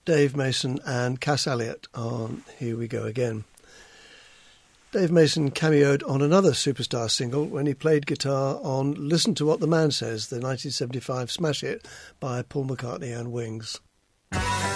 Dave Mason and Cass Elliot on Here We Go Again. Dave Mason cameoed on another Superstar single when he played guitar on Listen to What the Man Says, the 1975 smash hit by Paul McCartney and Wings.